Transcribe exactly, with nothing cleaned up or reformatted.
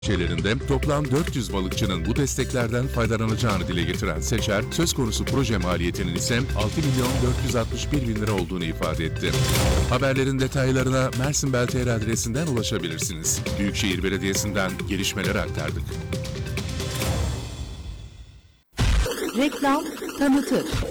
Projelerinde toplam dört yüz balıkçının bu desteklerden faydalanacağını dile getiren Seçer, söz konusu proje maliyetinin ise altı milyon dört yüz altmış bir bin lira olduğunu ifade etti. Haberlerin detaylarına Mersin Bel T R adresinden ulaşabilirsiniz. Büyükşehir Belediyesi'nden gelişmeler aktardık. Reklam tanıtır.